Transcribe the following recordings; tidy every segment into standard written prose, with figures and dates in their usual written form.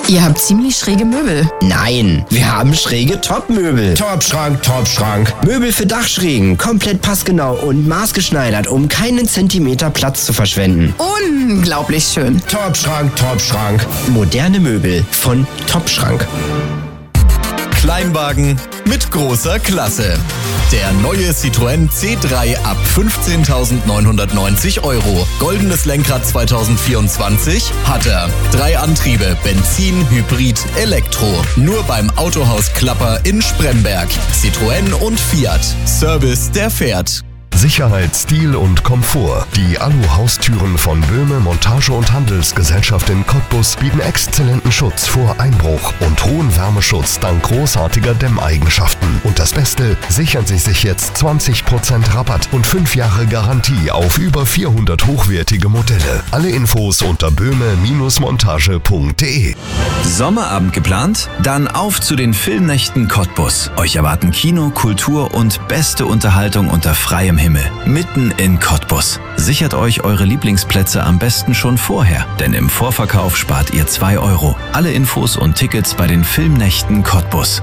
Ihr habt ziemlich schräge Möbel. Nein, wir haben schräge Topmöbel. Topschrank, Topschrank. Möbel für Dachschrägen, komplett passgenau und maßgeschneidert, um keinen Zentimeter Platz zu verschwenden. Unglaublich schön. Topschrank, Topschrank. Moderne Möbel von Topschrank. Kleinwagen mit großer Klasse. Der neue Citroën C3 ab 15.990 €. Goldenes Lenkrad 2024 hat er. 3 Antriebe, Benzin, Hybrid, Elektro. Nur beim Autohaus Klapper in Spremberg. Citroën und Fiat. Service, der fährt. Sicherheit, Stil und Komfort. Die Alu-Haustüren von Böhme Montage- und Handelsgesellschaft in Cottbus bieten exzellenten Schutz vor Einbruch und hohen Wärmeschutz dank großartiger Dämmeigenschaften. Und das Beste, sichern Sie sich jetzt 20% Rabatt und 5 Jahre Garantie auf über 400 hochwertige Modelle. Alle Infos unter böhme-montage.de. Sommerabend geplant? Dann auf zu den Filmnächten Cottbus. Euch erwarten Kino, Kultur und beste Unterhaltung unter freiem Himmel. Mitten in Cottbus. Sichert euch eure Lieblingsplätze am besten schon vorher, denn im Vorverkauf spart ihr 2 €. Alle Infos und Tickets bei den Filmnächten Cottbus.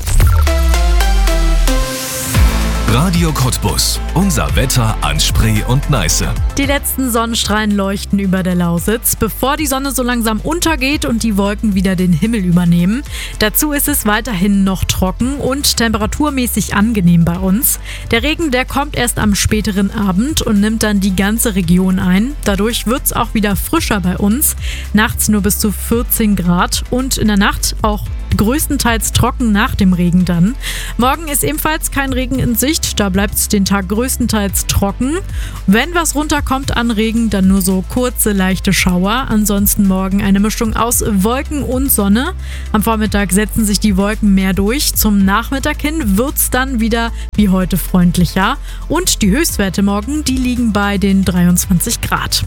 Radio Cottbus. Unser Wetter an Spree und Neiße. Die letzten Sonnenstrahlen leuchten über der Lausitz, bevor die Sonne so langsam untergeht und die Wolken wieder den Himmel übernehmen. Dazu ist es weiterhin noch trocken und temperaturmäßig angenehm bei uns. Der Regen, der kommt erst am späteren Abend und nimmt dann die ganze Region ein. Dadurch wird es auch wieder frischer bei uns. Nachts nur bis zu 14 Grad und in der Nacht auch größtenteils trocken nach dem Regen dann. Morgen ist ebenfalls kein Regen in Sicht, da bleibt es den Tag größtenteils trocken. Wenn was runterkommt an Regen, dann nur so kurze, leichte Schauer. Ansonsten morgen eine Mischung aus Wolken und Sonne. Am Vormittag setzen sich die Wolken mehr durch. Zum Nachmittag hin wird es dann wieder wie heute freundlicher. Und die Höchstwerte morgen, die liegen bei den 23 Grad.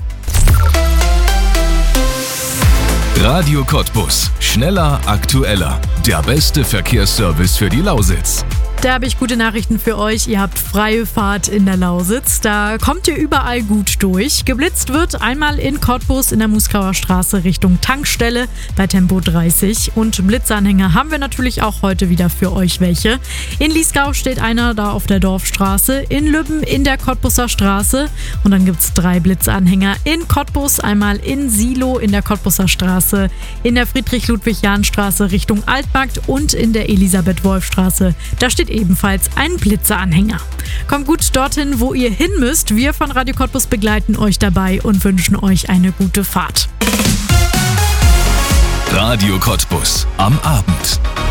Radio Cottbus. Schneller, aktueller. Der beste Verkehrsservice für die Lausitz. Da habe ich gute Nachrichten für euch. Ihr habt freie Fahrt in der Lausitz. Da kommt ihr überall gut durch. Geblitzt wird einmal in Cottbus in der Muskauer Straße Richtung Tankstelle bei Tempo 30. Und Blitzanhänger haben wir natürlich auch heute wieder für euch welche. In Liesgau steht einer da auf der Dorfstraße, in Lübben in der Cottbuser Straße. Und dann gibt es 3 Blitzanhänger in Cottbus, einmal in Silo in der Cottbuser Straße, in der Friedrich-Ludwig-Jahn-Straße Richtung Altmarkt und in der Elisabeth-Wolf-Straße. Da steht ebenfalls ein Blitzeranhänger. Kommt gut dorthin, wo ihr hin müsst. Wir von Radio Cottbus begleiten euch dabei und wünschen euch eine gute Fahrt. Radio Cottbus am Abend.